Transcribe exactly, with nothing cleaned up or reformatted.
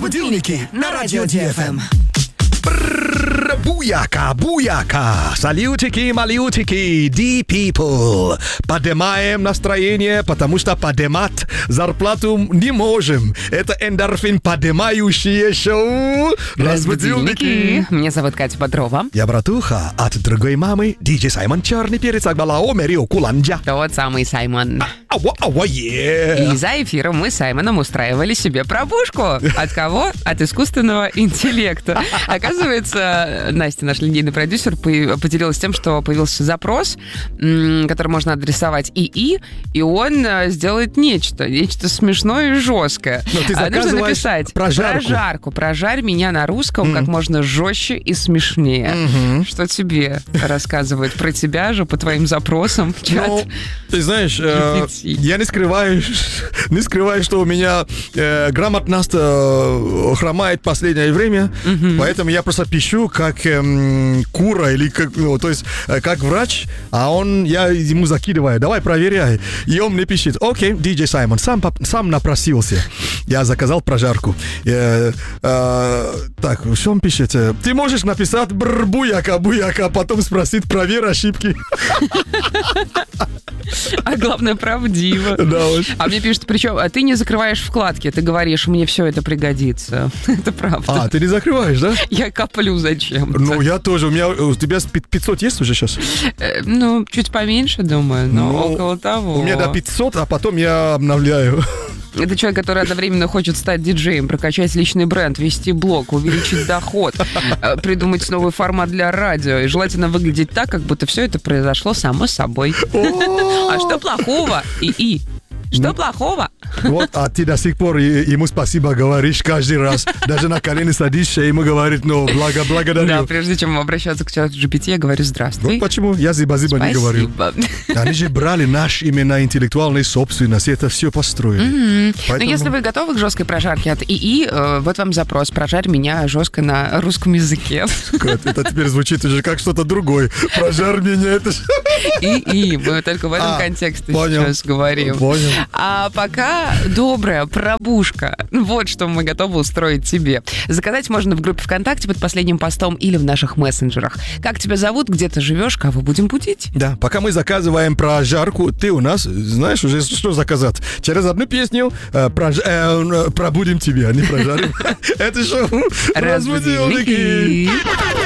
Разбудилники на радио Ди Эф Эм. Буяка, буяка, салютики, малютики, ди people. Поднимаем настроение, потому что поднимать зарплату не можем. Это эндорфин поднимающее шоу Разбудилники. Меня зовут Катя Бодрова. Я братуха от другой мамы, диджей Саймон Черный Перец Акбалао Мерио Куланджа. Тот самый Саймон. Ауа, ауа, е. И за эфиром мы с Саймоном устраивали себе пробужку. От кого? От искусственного интеллекта. Оказывается, Настя, наш линейный продюсер, поделилась тем, что появился запрос, который можно адресовать ИИ, и он сделает нечто, нечто смешное и жесткое. Нужно написать прожарку. прожарку. Прожарь меня на русском mm. как можно жестче и смешнее. Mm-hmm. Что тебе рассказывает про тебя же по твоим запросам в чат? Ну, ты знаешь, э, я не скрываю, не скрываю, что у меня э, грамотность э, хромает в последнее время, mm-hmm. поэтому я просто пишу как э, кура или как, ну, то есть э, как врач, а он, я ему закидываю, давай проверяй, и он мне пишет: окей, диджей Саймон, сам, сам напросился, я заказал прожарку. Э, э, так, что он пишет? Ты можешь написать бр буяка, буяка, а потом спросить, проверь ошибки. А главное, правдиво. Да, уж. А мне пишут, причем, а ты не закрываешь вкладки, ты говоришь, мне все это пригодится. Это правда. А, ты не закрываешь, да? Я коплю зачем? Ну, я тоже. У меня, у тебя пятьсот есть уже сейчас? Э, ну, чуть поменьше, думаю, но ну, около того. У меня до пятьсот, а потом я обновляю. Это человек, который одновременно хочет стать диджеем, прокачать личный бренд, вести блог, увеличить доход, придумать новый формат для радио. И желательно выглядеть так, как будто все это произошло само собой. А что плохого? ИИ. Что плохого? Вот, а ты до сих пор ему спасибо говоришь каждый раз. Даже на колени садишься, и ему говорит, ну, благо, благодарю. Да, прежде чем обращаться к чату джи пи ти, я говорю здравствуй. Вот почему я зиба-зиба не говорю. Они же брали наш именно интеллектуальной собственности, это все построили. Mm-hmm. Поэтому... Но если вы готовы к жесткой прожарке от ИИ, э, вот вам запрос: прожарь меня жестко на русском языке. Это теперь звучит уже как что-то другое. Прожарь меня, это же... ИИ, мы только в этом а, контексте понял, сейчас говорим. Понял. А пока добрая пробужка. Вот что мы готовы устроить тебе. Заказать можно в группе ВКонтакте под последним постом или в наших мессенджерах. Как тебя зовут, где ты живешь, кого будем будить? Да, пока мы заказываем прожарку, ты у нас знаешь уже, что заказать. Через одну песню э, прож... э, пробудим тебя, а не прожарим. Это шоу Разбудилники.